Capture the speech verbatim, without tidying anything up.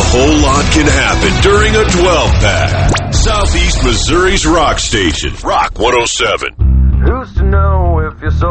whole lot can happen during a twelve-pack. Southeast Missouri's rock station, Rock one oh seven. Who's to know if your soul